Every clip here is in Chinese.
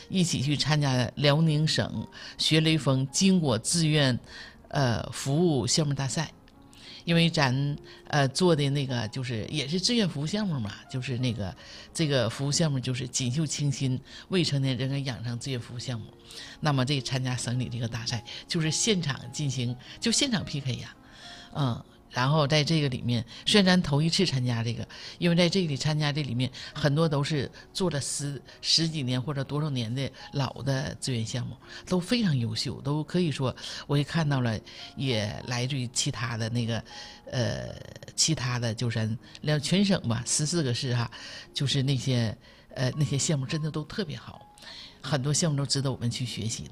一起去参加辽宁省学雷锋巾帼志愿服务项目大赛。因为咱做的那个就是也是志愿服务项目嘛，就是这个服务项目就是锦绣清新未成年人养成志愿服务项目。那么这参加省里这个大赛就是现场进行，就现场 PK 呀，然后在这个里面，虽然咱头一次参加这个，因为在这里参加这里面很多都是做了十几年或者多少年的老的志愿项目，都非常优秀，都可以说我也看到了，也来自于其他的其他的就是全省吧，14个市哈，就是那些项目真的都特别好，很多项目都值得我们去学习的。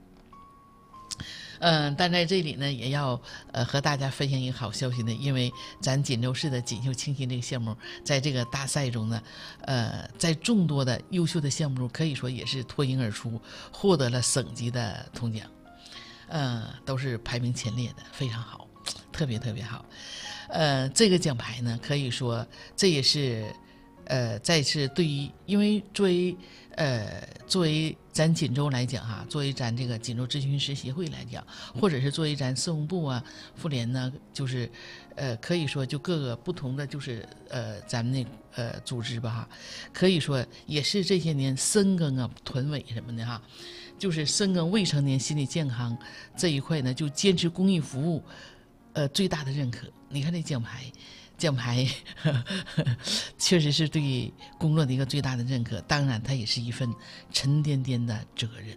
但在这里呢，也要和大家分享一个好消息呢，因为咱锦州市的锦绣清新这个项目，在这个大赛中呢，在众多的优秀的项目中，可以说也是脱颖而出，获得了省级的铜奖，都是排名前列的，非常好，特别特别好。这个奖牌呢，可以说这也是再次对于，因为作为咱锦州来讲哈，作为咱这个锦州咨询师协会来讲，或者是作为咱社工部啊、妇联呢，就是可以说就各个不同的就是咱们组织吧哈，可以说也是这些年深耕啊、团委什么的哈，就是深耕未成年心理健康这一块呢，就坚持公益服务，最大的认可。你看这奖牌确实是对工作的一个最大的认可，当然它也是一份沉甸甸的责任。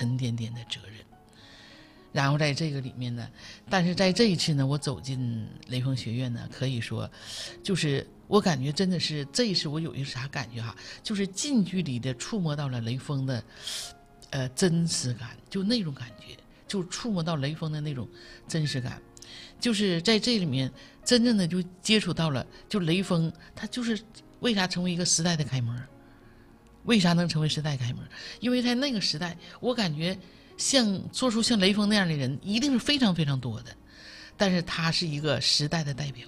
然后在这个里面呢，但是在这一次呢，我走进雷锋学院呢，可以说就是我感觉真的是这一次我有一个啥感觉哈，就是近距离的触摸到了雷锋的真实感，就那种感觉，就触摸到雷锋的那种真实感，就是在这里面真正的就接触到了，就雷锋他就是为啥成为一个时代的开模，为啥能成为时代开模？因为在那个时代，我感觉做出像雷锋那样的人一定是非常非常多的，但是他是一个时代的代表，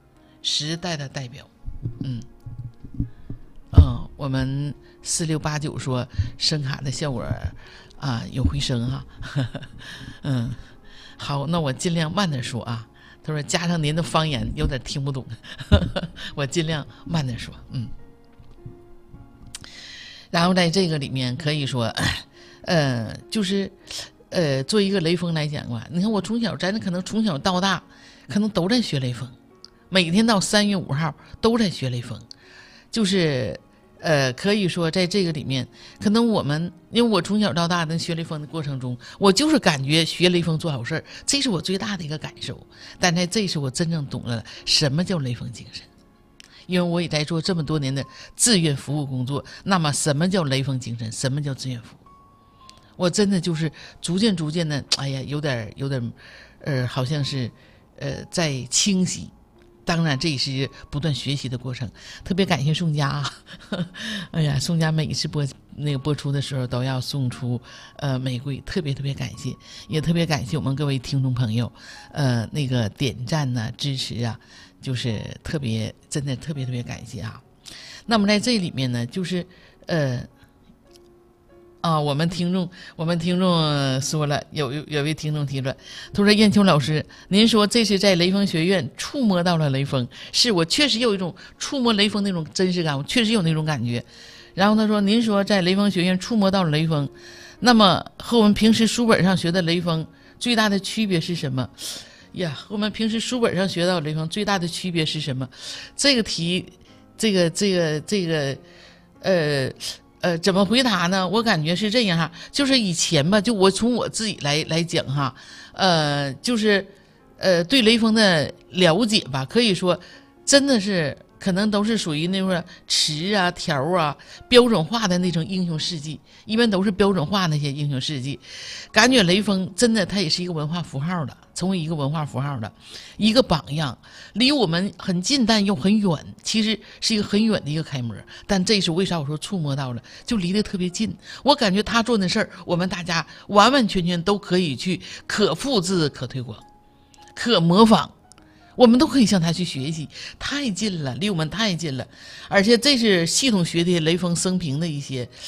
我们4689说声卡的效果啊有回声哈，好，那我尽量慢点说啊。他说加上您的方言有点听不懂，我尽量慢点说，然后在这个里面可以说，就是作为一个雷锋来讲吧，你看我咱可能从小到大，可能都在学雷锋，每天到3月5号都在学雷锋，就是可以说在这个里面，可能因为我从小到大的学雷锋的过程中，我就是感觉学雷锋做好事，这是我最大的一个感受。但在这时我真正懂了什么叫雷锋精神，因为我也在做这么多年的志愿服务工作。那么什么叫雷锋精神？什么叫志愿服务？我真的就是逐渐的，哎呀，有点好像是在清晰。当然这也是不断学习的过程，特别感谢宋佳哎呀，宋佳每一次播出的时候都要送出玫瑰，特别感谢，也特别感谢我们各位听众朋友点赞呐、支持啊，就是真的特别感谢啊。那么在这里面呢，就是我们听众说了，有位听众提出来，他说燕秋老师，您说这是在雷锋学院触摸到了雷锋，是我确实有一种触摸雷锋那种真实感，我确实有那种感觉。然后他说，您说在雷锋学院触摸到了雷锋，那么和我们平时书本上学的雷锋最大的区别是什么呀？和我们平时书本上学到雷锋最大的区别是什么？这个题怎么回答呢？我感觉是这样哈，就是以前吧，就我从我自己来讲哈，就是对雷锋的了解吧，可以说真的是可能都是属于那种词啊、条啊标准化的那种英雄事迹，一般都是标准化那些英雄事迹。感觉雷锋真的他也是一个文化符号的，成为一个文化符号的一个榜样，离我们很近但又很远，其实是一个很远的一个楷模。但这是为啥我说触摸到了，就离得特别近。我感觉他做的事儿，我们大家完完全全都可以去可复制、可推广、可模仿。 我们都可以向他去学习，太近了，离我们太近了。而且这是系统学的雷锋生平的一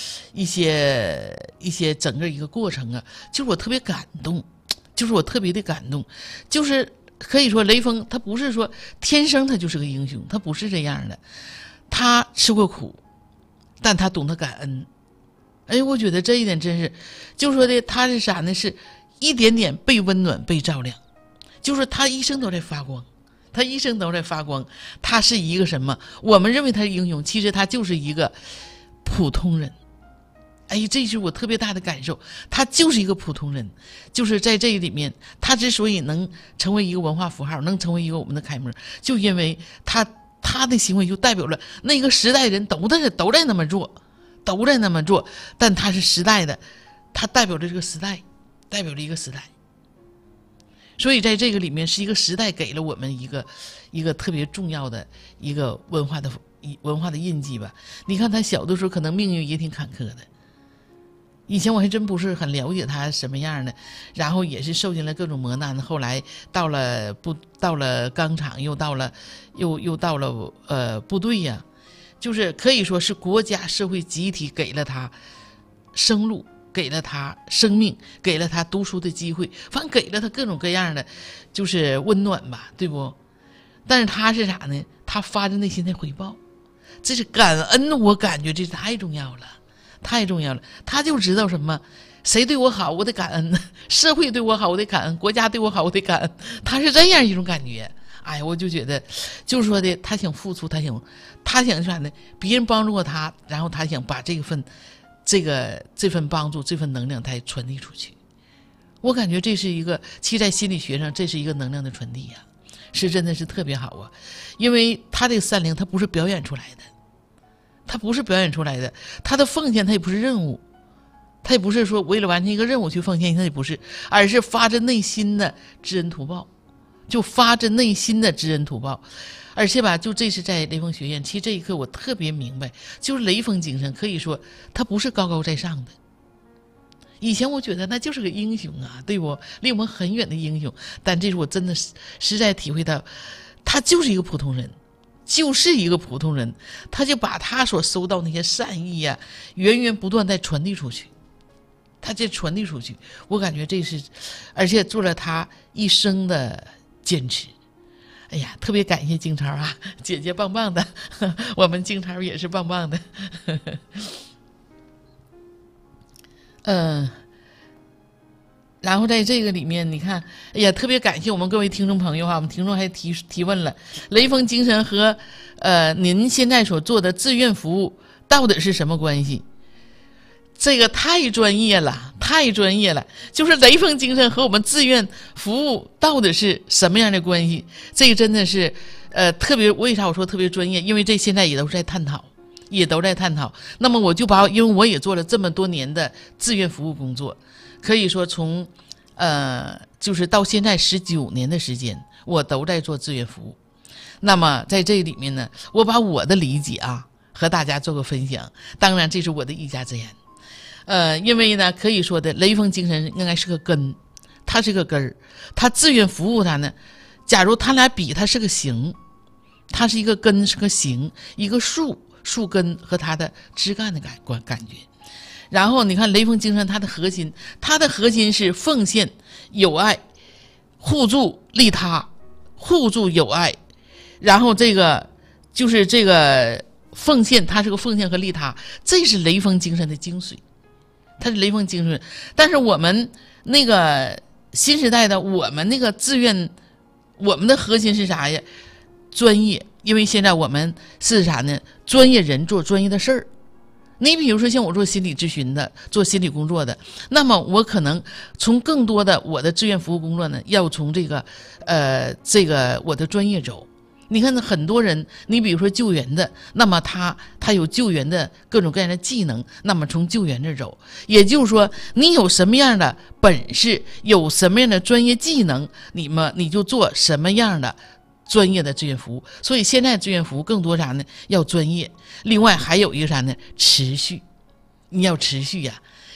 些整个一个过程啊，就是我特别感动，就是我特别的感动，就是可以说雷锋他不是说天生他就是个英雄，他不是这样的，他吃过苦，但他懂得感恩。哎，我觉得这一点真是，就说的他是啥呢？是一点点被温暖、被照亮，就是他一生都在发光，他一生都在发光。他是一个什么？我们认为他是英雄，其实他就是一个普通人。哎，这是我特别大的感受，他就是一个普通人，就是在这里面，他之所以能成为一个文化符号，能成为一个我们的楷模，就因为他的行为就代表了那个时代人都在那么做。都在那么做，但他是时代的，他代表着这个时代，代表着一个时代。所以在这个里面是一个时代给了我们一个特别重要的一个文化的印记吧。你看他小的时候可能命运也挺坎坷的，以前我还真不是很了解他什么样的，然后也是受尽了各种磨难，后来到了钢厂，又到了部队呀。就是可以说是国家社会集体给了他生路，给了他生命，给了他读书的机会，反正给了他各种各样的就是温暖吧，对不？但是他是啥呢？他发自内心的回报，这是感恩。我感觉这是太重要了，太重要了。他就知道什么，谁对我好我得感恩，社会对我好我得感恩，国家对我好我得感恩，他是这样一种感觉。哎，我就觉得就是说的，他想付出，他想啥呢？别人帮助过他，然后他想把这份帮助，这份能量他传递出去。我感觉这是一个，其实在心理学上这是一个能量的传递呀，是真的是特别好啊。因为他这个善良他不是表演出来的，他的奉献他也不是任务，他也不是说为了完成一个任务去奉献，他也不是，而是发自内心的知恩图报。就发自内心的知恩图报。而且吧，就这是在雷锋学院，其实这一刻我特别明白，就是雷锋精神可以说他不是高高在上的。以前我觉得那就是个英雄啊，对不？离我们很远的英雄，但这是我真的实在体会到，他就是一个普通人，他就把他所收到那些善意啊，源源不断地传递出去。我感觉这是，而且做了他一生的坚持。哎呀，特别感谢金超啊，姐姐棒棒的，我们金超也是棒棒的。然后在这个里面，你看，哎呀，特别感谢我们各位听众朋友啊，我们听众还提问了，雷锋精神和您现在所做的志愿服务到底是什么关系？这个太专业了，就是雷锋精神和我们志愿服务到底是什么样的关系？这个真的是特别，为啥我说特别专业？因为这现在也都在探讨。那么我就因为我也做了这么多年的志愿服务工作，可以说从就是到现在19年的时间，我都在做志愿服务。那么在这里面呢，我把我的理解啊和大家做个分享，当然这是我的一家之言。因为呢，可以说的雷锋精神应该是个根，它是个根儿。他志愿服务它呢，假如他俩比，它是个形，它是一个根，是个形，一个树根和它的枝干的感觉。然后你看雷锋精神，它的核心是奉献、友爱、互助利他、互助友爱。然后这个就是这个奉献，它是个奉献和利他，这是雷锋精神的精髓。它是雷锋精神，但是我们那个新时代的我们那个志愿，我们的核心是啥呀？专业。因为现在我们是啥呢？专业人做专业的事儿。你比如说像我做心理咨询的，做心理工作的，那么我可能从更多的我的志愿服务工作呢，要从这个我的专业走。你看很多人，你比如说救援的，那么他有救援的各种各样的技能，那么从救援这走，也就是说你有什么样的本事，有什么样的专业技能，你就做什么样的专业的志愿服务。所以现在志愿服务更多啥呢？要专业。另外还有一个啥呢？持续。你要持续呀，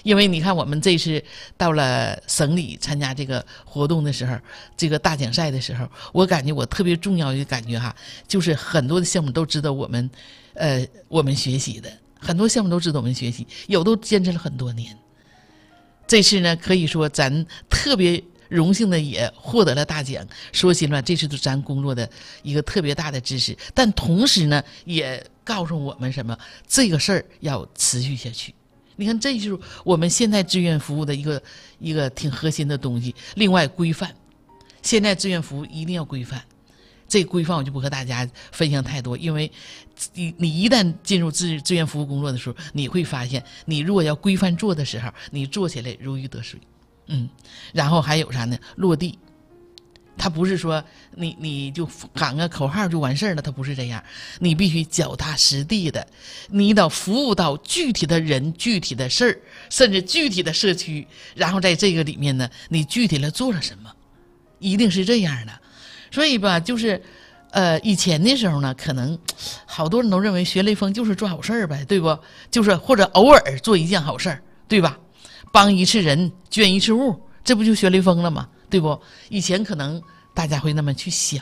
因为你看我们这次到了省里参加这个活动的时候，这个大奖赛的时候，我感觉我特别重要的感觉哈，就是很多的项目都值得我们学习的，很多项目都值得我们学习，有都坚持了很多年。这次呢，可以说咱特别荣幸的也获得了大奖。说心里话，这是咱工作的一个特别大的支持，但同时呢，也告诉我们什么？这个事儿要持续下去。你看，这就是我们现在志愿服务的一个挺核心的东西。另外，规范，现在志愿服务一定要规范。这个规范我就不和大家分享太多，因为你一旦进入志愿服务工作的时候，你会发现，你如果要规范做的时候，你做起来如鱼得水。然后还有啥呢？落地，它不是说你就喊个口号就完事儿了，它不是这样，你必须脚踏实地的，你得服务到具体的人、具体的事儿，甚至具体的社区，然后在这个里面呢，你具体的做了什么，一定是这样的。所以吧，就是以前的时候呢，可能好多人都认为学雷锋就是做好事儿呗，对不？就是或者偶尔做一件好事儿，对吧？帮一次人，捐一次物，这不就学雷锋了吗？对不？以前可能大家会那么去想，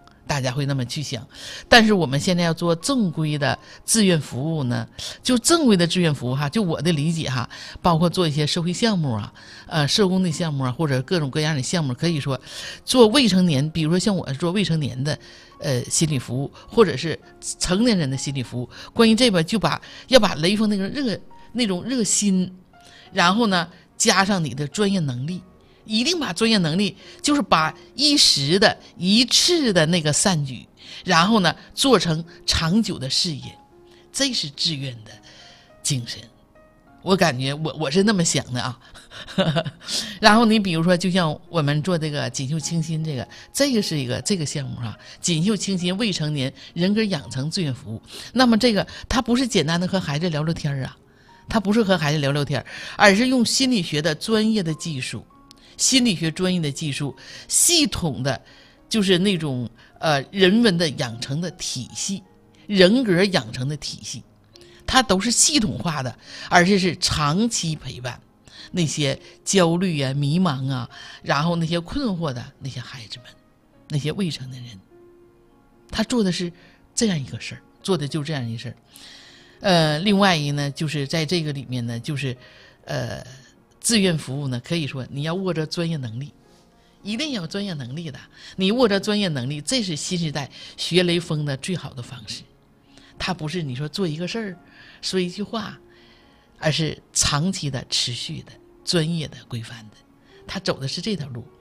但是我们现在要做正规的志愿服务呢，就正规的志愿服务哈，就我的理解哈，包括做一些社会项目啊，社工的项目啊，或者各种各样的项目，可以说做未成年，比如说像我做未成年的心理服务，或者是成年人的心理服务。关于这个，要把雷锋那种热心，然后呢加上你的专业能力。一定把专业能力，就是把一时的一次的那个善举，然后呢做成长久的事业，这是志愿的精神。我感觉我是那么想的啊。然后你比如说，就像我们做这个锦绣清新这个是一个这个项目啊，锦绣清新未成年人格养成志愿服务。那么这个它不是简单的和孩子聊聊天啊，它不是和孩子聊聊天，而是用心理学的专业的技术。心理学专业的技术，系统的就是那种人文的养成的体系，人格养成的体系，它都是系统化的，而且是长期陪伴那些焦虑啊、迷茫啊，然后那些困惑的那些孩子们，那些未成年人，他做的是这样一个事儿，做的就这样一事儿。另外一呢，就是在这个里面呢，就是志愿服务呢，可以说你要握着专业能力，一定要有专业能力的。你握着专业能力，这是新时代学雷锋的最好的方式。它不是你说做一个事儿，说一句话，而是长期的、持续的、专业的、规范的。他走的是这条路。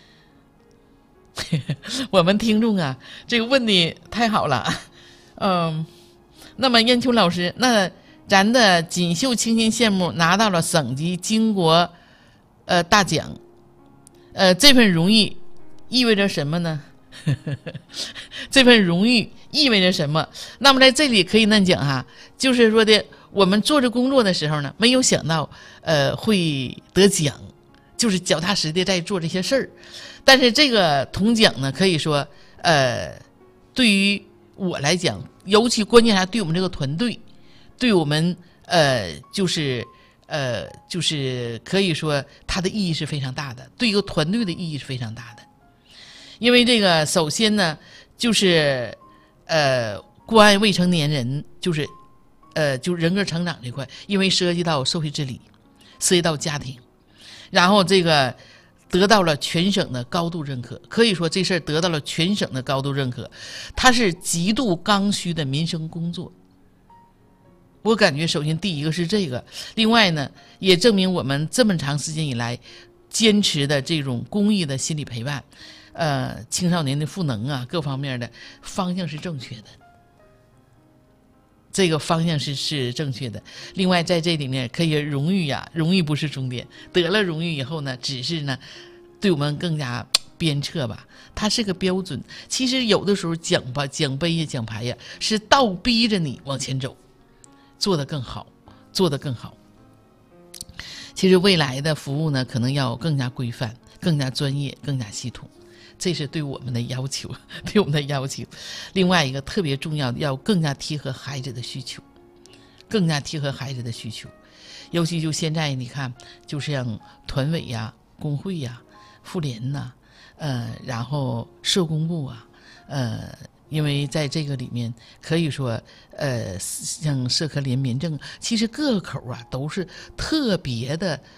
我们听众啊，这个问的太好了。那么燕秋老师，那咱的锦绣清新项目拿到了省级经国大奖，这份荣誉意味着什么呢？这份荣誉意味着什么？那么在这里可以那讲哈，就是说的我们做这工作的时候呢，没有想到会得奖，就是脚踏实地在做这些事儿。但是这个铜奖呢，可以说对于我来讲，尤其关键还对我们这个团队。对我们就是可以说它的意义是非常大的，对一个团队的意义是非常大的。因为这个首先呢，就是关爱未成年人，就是人格成长这块，因为涉及到社会治理，涉及到家庭，然后这个得到了全省的高度认可，可以说这事儿得到了全省的高度认可，它是极度刚需的民生工作。我感觉首先第一个是这个，另外呢，也证明我们这么长时间以来坚持的这种公益的心理陪伴，青少年的赋能啊，各方面的方向是正确的，这个方向是正确的。另外在这里面可以荣誉呀，荣誉不是终点，得了荣誉以后呢，只是呢对我们更加鞭策吧，它是个标准。其实有的时候奖杯呀、奖牌呀，是倒逼着你往前走，做得更好，做得更好。其实未来的服务呢，可能要更加规范、更加专业、更加系统，这是对我们的要求，对我们的要求。另外一个特别重要的，要更加贴合孩子的需求，更加贴合孩子的需求。 尤其就现在你看，就像团委呀、工会呀、妇联呐，然后社工部啊，因为在这个里面可以说，像社科联、民政，其实各个口啊都是特别的